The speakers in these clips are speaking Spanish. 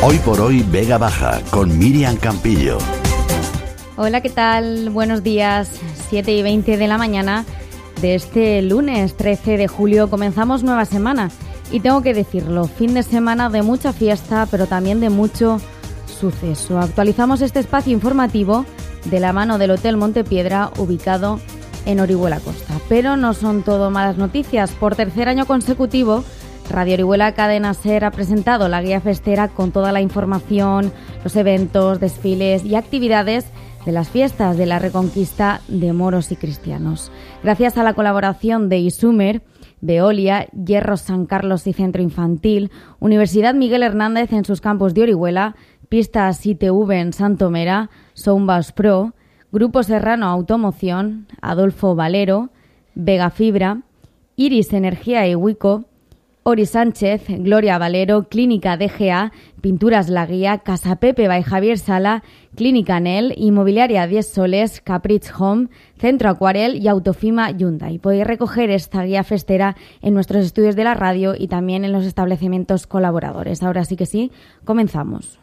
Hoy por hoy Vega Baja con Miriam Campillo. Hola, ¿qué tal? Buenos días, 7:20 de la mañana de este lunes 13 de julio. Comenzamos nueva semana y tengo que decirlo, fin de semana de mucha fiesta, pero también de mucho suceso. Actualizamos este espacio informativo de la mano del Hotel Montepiedra, ubicado en Orihuela Costa. Pero no son todo malas noticias. Por tercer año consecutivo, Radio Orihuela Cadena SER ha presentado la guía festera con toda la información, los eventos, desfiles y actividades de las fiestas de la Reconquista de moros y cristianos. Gracias a la colaboración de Isumer, Veolia, Hierros San Carlos y Centro Infantil, Universidad Miguel Hernández en sus campus de Orihuela, Pistas ITV en Santomera, Soundbass Pro, Grupo Serrano Automoción, Adolfo Valero, Vega Fibra, Iris Energía y Wico, Ori Sánchez, Gloria Valero, Clínica DGA, Pinturas La Guía, Casa Pepe by Javier Sala, Clínica Nel, Inmobiliaria 10 Soles, Caprich Home, Centro Acuarel y Autofima Hyundai. Podéis recoger esta guía festera en nuestros estudios de la radio y también en los establecimientos colaboradores. Ahora sí que sí, comenzamos.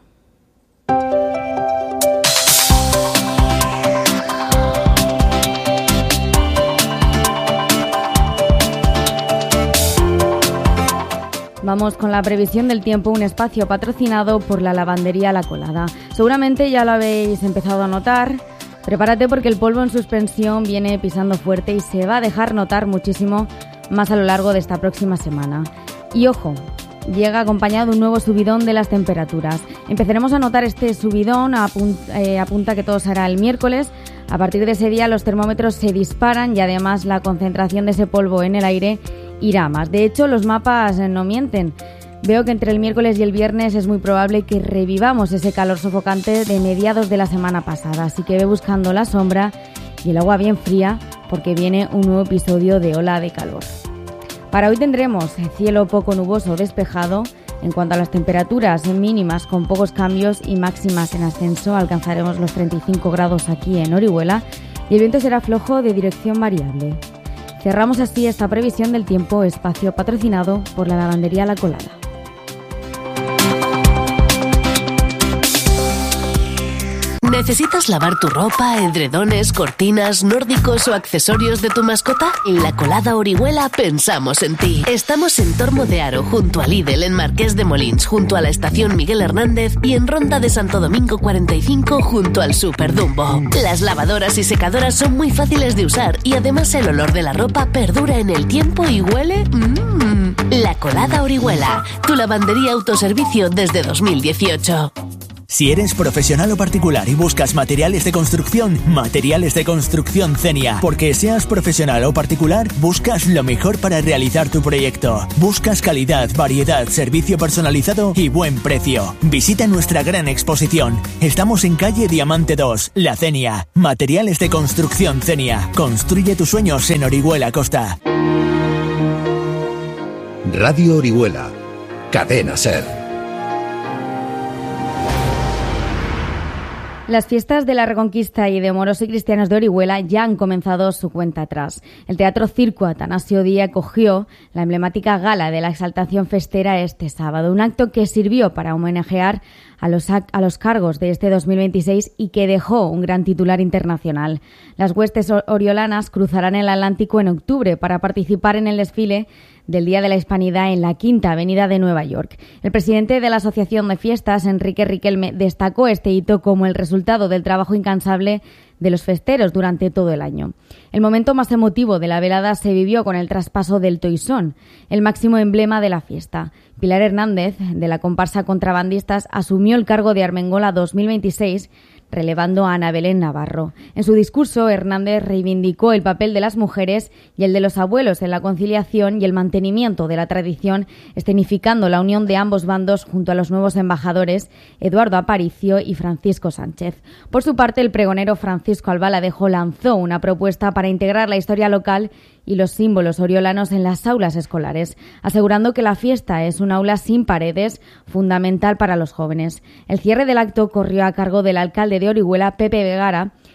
Vamos con la previsión del tiempo, un espacio patrocinado por la lavandería La Colada. Seguramente ya lo habéis empezado a notar. Prepárate porque el polvo en suspensión viene pisando fuerte y se va a dejar notar muchísimo más a lo largo de esta próxima semana. Y ojo, llega acompañado de un nuevo subidón de las temperaturas. Empezaremos a notar este subidón, apunta que todo será el miércoles. A partir de ese día los termómetros se disparan y además la concentración de ese polvo en el aire irá a más. De hecho, los mapas no mienten. Veo que entre el miércoles y el viernes es muy probable que revivamos ese calor sofocante de mediados de la semana pasada. Así que ve buscando la sombra y el agua bien fría porque viene un nuevo episodio de ola de calor. Para hoy tendremos cielo poco nuboso o despejado. En cuanto a las temperaturas mínimas con pocos cambios y máximas en ascenso, alcanzaremos los 35 grados aquí en Orihuela y el viento será flojo de dirección variable. Cerramos así esta previsión del tiempo, espacio patrocinado por la lavandería La Colada. ¿Necesitas lavar tu ropa, edredones, cortinas, nórdicos o accesorios de tu mascota? En La Colada Orihuela pensamos en ti. Estamos en Tormo de Aro, junto a Lidl, en Marqués de Molins, junto a la estación Miguel Hernández y en Ronda de Santo Domingo 45, junto al Super Dumbo. Las lavadoras y secadoras son muy fáciles de usar y además el olor de la ropa perdura en el tiempo y huele... La Colada Orihuela, tu lavandería autoservicio desde 2018. Si eres profesional o particular y buscas materiales de construcción Cenia. Porque seas profesional o particular, buscas lo mejor para realizar tu proyecto. Buscas calidad, variedad, servicio personalizado y buen precio. Visita nuestra gran exposición. Estamos en calle Diamante 2, La Cenia. Materiales de construcción Cenia. Construye tus sueños en Orihuela Costa. Radio Orihuela, Cadena SER. Las fiestas de la Reconquista y de moros y cristianos de Orihuela ya han comenzado su cuenta atrás. El Teatro Circo Atanasio Díaz acogió la emblemática gala de la exaltación festera este sábado, un acto que sirvió para homenajear a los cargos de este 2026 y que dejó un gran titular internacional. Las huestes oriolanas cruzarán el Atlántico en octubre para participar en el desfile del Día de la Hispanidad en la Quinta Avenida de Nueva York. El presidente de la Asociación de Fiestas, Enrique Riquelme, destacó este hito como el resultado del trabajo incansable de los festeros durante todo el año. El momento más emotivo de la velada se vivió con el traspaso del toisón, el máximo emblema de la fiesta. Pilar Hernández, de la comparsa Contrabandistas, asumió el cargo de Armengola 2026, relevando a Ana Belén Navarro. En su discurso, Hernández reivindicó el papel de las mujeres y el de los abuelos en la conciliación y el mantenimiento de la tradición, escenificando la unión de ambos bandos junto a los nuevos embajadores Eduardo Aparicio y Francisco Sánchez. Por su parte, el pregonero Francisco Albaladejo lanzó una propuesta para integrar la historia local y los símbolos oriolanos en las aulas escolares, asegurando que la fiesta es un aula sin paredes, fundamental para los jóvenes. El cierre del acto corrió a cargo del alcalde de Orihuela, Pepe Vegara,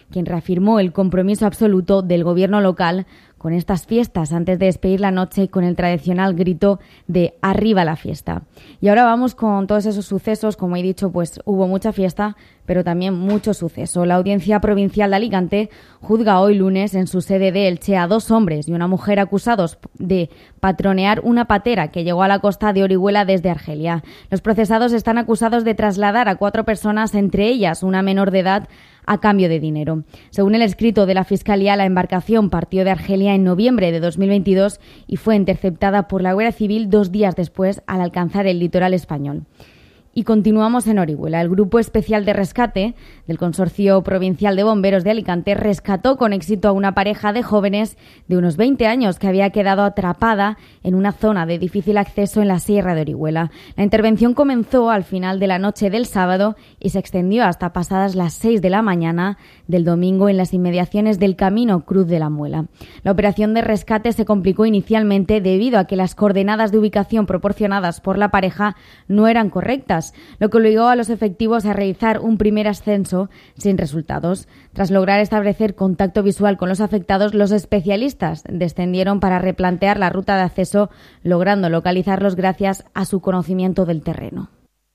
quien reafirmó el compromiso absoluto del gobierno local con estas fiestas antes de despedir la noche con el tradicional grito de ¡arriba la fiesta! Y ahora vamos con todos esos sucesos. Como he dicho, pues hubo mucha fiesta, pero también mucho suceso. La Audiencia Provincial de Alicante juzga hoy lunes en su sede de Elche a 2 hombres y una mujer acusados de patronear una patera que llegó a la costa de Orihuela desde Argelia. Los procesados están acusados de trasladar a 4 personas, entre ellas una menor de edad, a cambio de dinero. Según el escrito de la Fiscalía, la embarcación partió de Argelia en noviembre de 2022 y fue interceptada por la Guardia Civil 2 días después al alcanzar el litoral español. Y continuamos en Orihuela. El Grupo Especial de Rescate del Consorcio Provincial de Bomberos de Alicante rescató con éxito a una pareja de jóvenes de unos 20 años que había quedado atrapada en una zona de difícil acceso en la Sierra de Orihuela. La intervención comenzó al final de la noche del sábado y se extendió hasta pasadas las 6 de la mañana del domingo en las inmediaciones del Camino Cruz de la Muela. La operación de rescate se complicó inicialmente debido a que las coordenadas de ubicación proporcionadas por la pareja no eran correctas, lo que obligó a los efectivos a realizar un primer ascenso sin resultados. Tras lograr establecer contacto visual con los afectados, los especialistas descendieron para replantear la ruta de acceso, logrando localizarlos gracias a su conocimiento del terreno.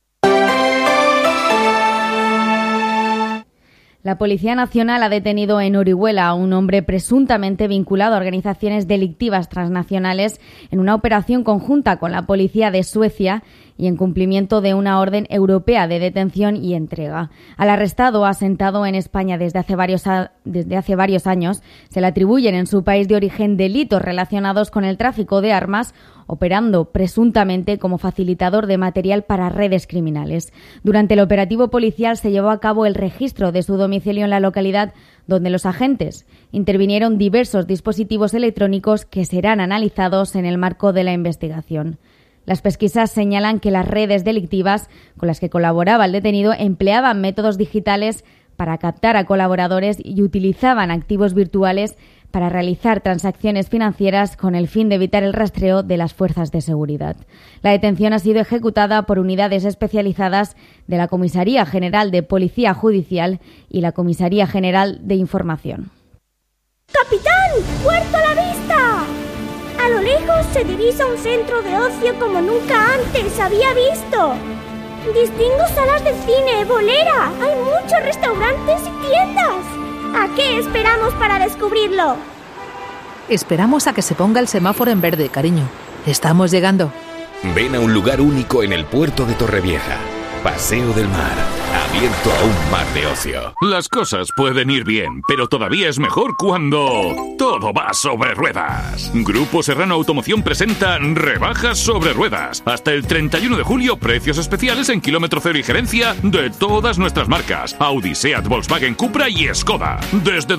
La Policía Nacional ha detenido en Orihuela a un hombre presuntamente vinculado a organizaciones delictivas transnacionales en una operación conjunta con la Policía de Suecia y en cumplimiento de una orden europea de detención y entrega. Al arrestado, asentado en España desde hace varios años, se le atribuyen en su país de origen delitos relacionados con el tráfico de armas, operando presuntamente como facilitador de material para redes criminales. Durante el operativo policial se llevó a cabo el registro de su domicilio en la localidad, donde los agentes intervinieron diversos dispositivos electrónicos que serán analizados en el marco de la investigación. Las pesquisas señalan que las redes delictivas con las que colaboraba el detenido empleaban métodos digitales para captar a colaboradores y utilizaban activos virtuales para realizar transacciones financieras con el fin de evitar el rastreo de las fuerzas de seguridad. La detención ha sido ejecutada por unidades especializadas de la Comisaría General de Policía Judicial y la Comisaría General de Información. ¡Capitán! ¡Puerto a la vista! A lo lejos se divisa un centro de ocio como nunca antes había visto. Distingo salas de cine, bolera, hay muchos restaurantes y tiendas. ¿A qué esperamos para descubrirlo? Esperamos a que se ponga el semáforo en verde, cariño. Estamos llegando. Ven a un lugar único en el puerto de Torrevieja. Paseo del Mar, abierto a un mar de ocio. Las cosas pueden ir bien, pero todavía es mejor cuando todo va sobre ruedas. Grupo Serrano Automoción presenta Rebajas sobre Ruedas. Hasta el 31 de julio, precios especiales en kilómetro cero y gerencia de todas nuestras marcas. Audi, Seat, Volkswagen, Cupra y Skoda. Desde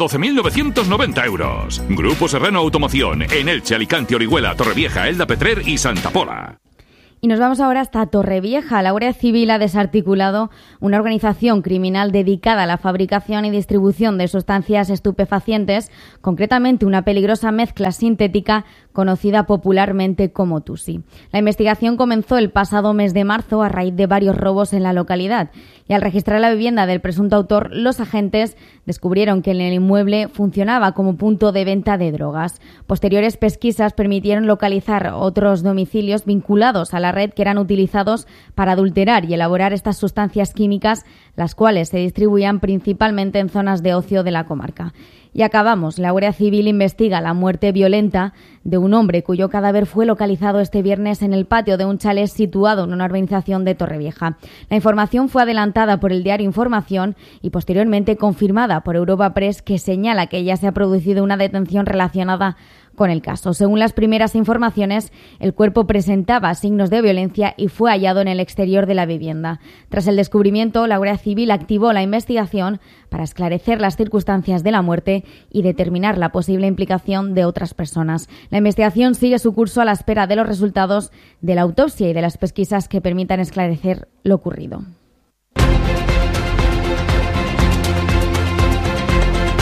12.990 euros. Grupo Serrano Automoción en Elche, Alicante, Orihuela, Torrevieja, Elda, Petrer y Santa Pola. Y nos vamos ahora hasta Torrevieja. La Guardia Civil ha desarticulado una organización criminal dedicada a la fabricación y distribución de sustancias estupefacientes, concretamente una peligrosa mezcla sintética conocida popularmente como Tusi. La investigación comenzó el pasado mes de marzo a raíz de varios robos en la localidad y al registrar la vivienda del presunto autor, los agentes descubrieron que en el inmueble funcionaba como punto de venta de drogas. Posteriores pesquisas permitieron localizar otros domicilios vinculados a la red que eran utilizados para adulterar y elaborar estas sustancias químicas, las cuales se distribuían principalmente en zonas de ocio de la comarca. Y acabamos. La Guardia Civil investiga la muerte violenta de un hombre cuyo cadáver fue localizado este viernes en el patio de un chalet situado en una urbanización de Torrevieja. La información fue adelantada por el diario Información y posteriormente confirmada por Europa Press, que señala que ya se ha producido una detención relacionada con el caso. Según las primeras informaciones, el cuerpo presentaba signos de violencia y fue hallado en el exterior de la vivienda. Tras el descubrimiento, la Guardia Civil activó la investigación para esclarecer las circunstancias de la muerte y determinar la posible implicación de otras personas. La investigación sigue su curso a la espera de los resultados de la autopsia y de las pesquisas que permitan esclarecer lo ocurrido.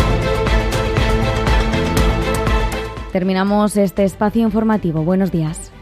Terminamos este espacio informativo. Buenos días.